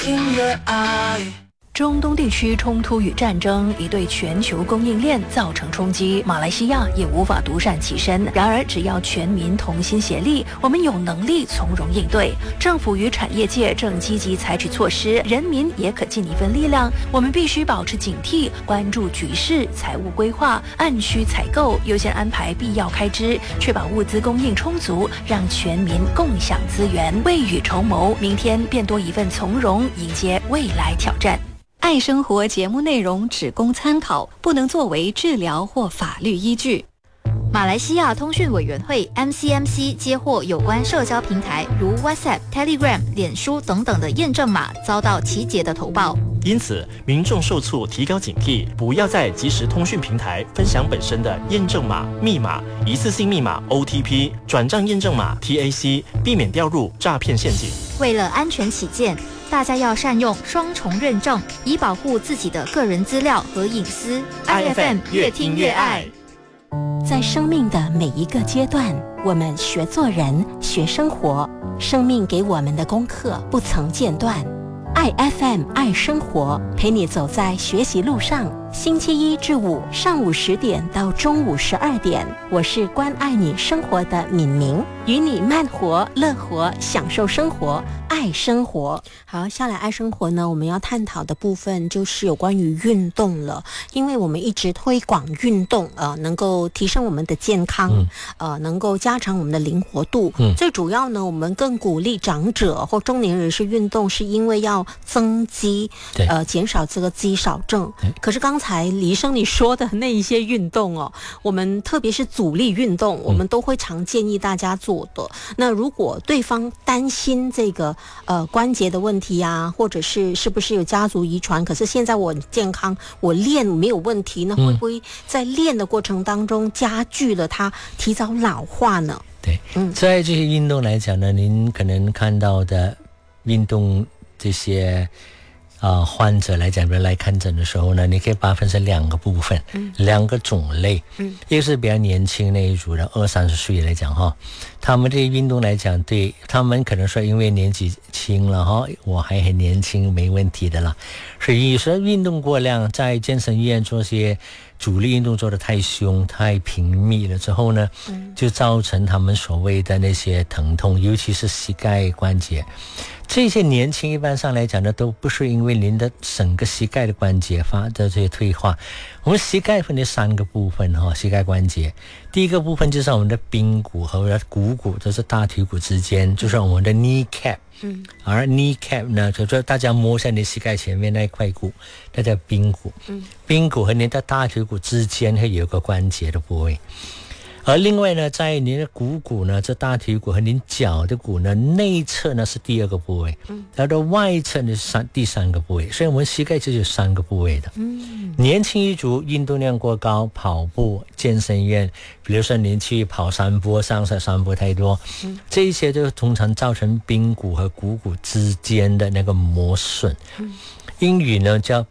In your eye。 中东地区冲突与战争已对全球供应链造成冲击，马来西亚也无法独善其身。然而，只要全民同心协力，我们有能力从容应对。政府与产业界正积极采取措施，人民也可尽一份力量。我们必须保持警惕，关注局势，财务规划，按需采购，优先安排必要开支，确保物资供应充足，让全民共享资源，未雨绸缪，明天便多一份从容，迎接未来挑战。爱生活节目内容只供参考，不能作为治疗或法律依据。 马来西亚通讯委员会 MCMC 接获有关社交平台如 WhatsApp、Telegram、脸书等等的验证码遭到奇杰的投报， 因此民众受促提高警惕，不要在即时通讯平台分享本身的验证码、密码、一次性密码 OTP、转账验证码 TAC， 避免掉入诈骗陷阱。 为了安全起见，大家要善用双重认证，以保护自己的个人资料和隐私。IFM 越听越爱。 在生命的每一个阶段，我们学做人，学生活，生命给我们的功课不曾间断。爱 FM 爱生活，陪你走在学习路上。星期一至五上午10点到中午12点，我是关爱你生活的敏明，与你慢活、乐活，享受生活，爱生活。好，下来爱生活呢，我们要探讨的部分就是有关于运动了，因为我们一直推广运动，能够提升我们的健康，能够加强我们的灵活度。最主要呢，我们更鼓励长者或中年人士运动，是因为要增肌，减少这个肌少症。可是刚才李医生你说的那一些运动哦，我们特别是阻力运动，我们都会常建议大家做的。那如果对方担心这个关节的问题啊，或者是不是有家族遗传，可是现在我健康，我练没有问题，那会不会在练的过程当中加剧了它提早老化呢？ 对，在这些运动来讲呢，您可能看到的运动这些患者来讲，来看诊的时候呢，你可以把它分成2个部分，2个种类。一个是比较年轻那一组的20-30岁来讲哈，他们这些运动来讲，对他们可能说因为年纪轻了哈，我还很年轻，没问题的啦。所以有时候运动过量，在健身医院做些主力运动做得太凶、太频密了之后呢，就造成他们所谓的那些疼痛，尤其是膝盖关节。这些年轻一般上来讲呢，都不是因为您的整个膝盖的关节发的这些退化。我们膝盖分为3个部分哈，膝盖关节。第一个部分就是我们的髌骨和我们的股骨，就是大腿骨之间，就是我们的 knee cap。而 knee cap 呢，就是大家摸一下你膝盖前面那一块骨，那叫髌骨。髌骨和你的大腿骨之间会有个关节的部位。而另外呢，在您的股骨呢，这大腿骨和您脚的骨呢，内侧呢是第2个部位，然后外侧呢是第3个部位，所以我们膝盖就有3个部位的。年轻一族运动量过高，跑步、健身院，比如说您去跑山坡、上山坡太多，这一些就通常造成髌骨和股骨之间的那个磨损。英语呢叫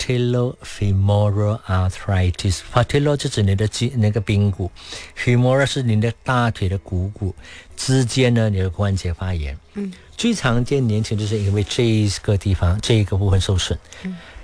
patellofemoral arthritis，patella 就指你的那个髌骨， femoral 是你的大腿的股骨之间呢有关节发炎。最常见年轻就是因为这个地方这个部分受损。